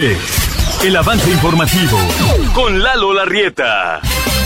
El avance informativo con Lalo Larrieta.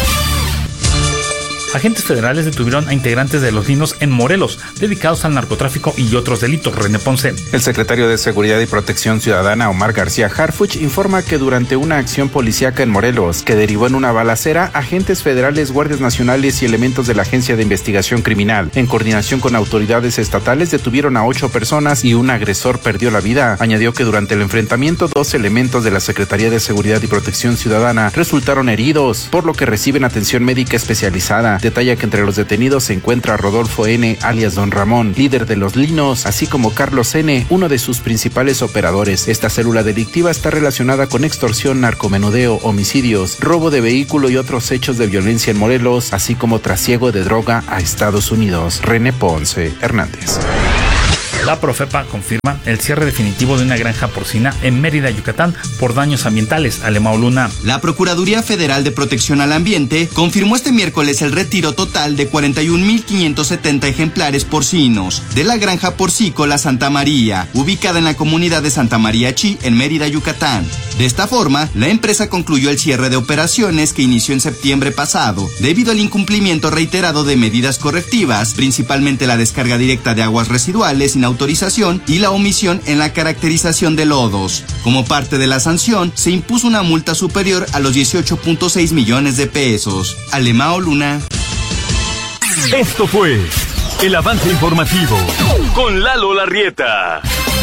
Agentes federales detuvieron a integrantes de Los Linos en Morelos, dedicados al narcotráfico y otros delitos. René Ponce. El secretario de Seguridad y Protección Ciudadana, Omar García Harfuch, informa que durante una acción policíaca en Morelos, que derivó en una balacera, agentes federales, guardias nacionales y elementos de la Agencia de Investigación Criminal, en coordinación con autoridades estatales, detuvieron a 8 personas y un agresor perdió la vida. Añadió que durante el enfrentamiento, 2 elementos de la Secretaría de Seguridad y Protección Ciudadana resultaron heridos, por lo que reciben atención médica especializada. Detalla que entre los detenidos se encuentra Rodolfo N., alias Don Ramón, líder de Los Linos, así como Carlos N., uno de sus principales operadores. Esta célula delictiva está relacionada con extorsión, narcomenudeo, homicidios, robo de vehículo y otros hechos de violencia en Morelos, así como trasiego de droga a Estados Unidos. René Ponce Hernández. La Profepa confirma el cierre definitivo de una granja porcina en Mérida, Yucatán, por daños ambientales. Alemão Luna. La Procuraduría Federal de Protección al Ambiente confirmó este miércoles el retiro total de 41.570 ejemplares porcinos de la granja porcícola Santa María, ubicada en la comunidad de Santa María Chi, en Mérida, Yucatán. De esta forma, la empresa concluyó el cierre de operaciones que inició en septiembre pasado, debido al incumplimiento reiterado de medidas correctivas, principalmente la descarga directa de aguas residuales sin autorización y la omisión en la caracterización de lodos. Como parte de la sanción, se impuso una multa superior a los 18.6 millones de pesos. Alemão Luna. Esto fue el avance informativo con Lalo Larrieta.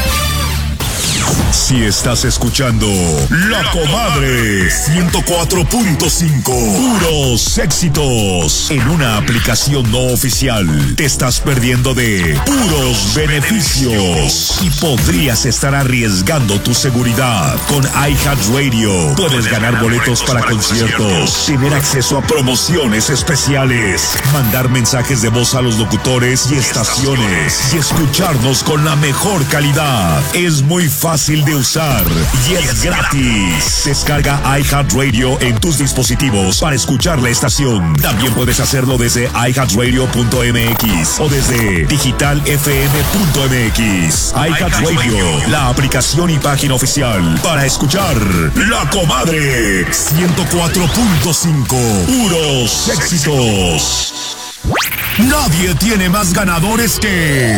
Si estás escuchando La Comadre 104.5, puros éxitos en una aplicación no oficial, te estás perdiendo de puros beneficios y podrías estar arriesgando tu seguridad. Con iHeartRadio puedes ganar boletos para conciertos, tener acceso a promociones especiales, mandar mensajes de voz a los locutores y estaciones y escucharnos con la mejor calidad. Es muy fácil de usar y es gratis. Descarga iHeartRadio en tus dispositivos para escuchar la estación. También puedes hacerlo desde iHeartRadio.mx o desde digitalfm.mx. iHeartRadio, la aplicación y página oficial para escuchar La Comadre 104.5, puros éxitos. Nadie tiene más ganadores que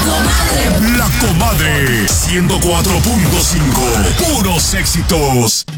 La Comadre 104.5, puros éxitos.